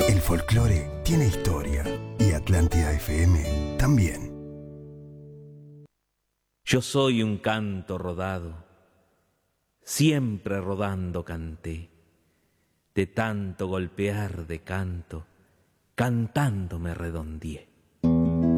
El folclore tiene historia y Atlántida FM también. Yo soy un canto rodado, siempre rodando canté, de tanto golpear de canto, cantando me redondeé.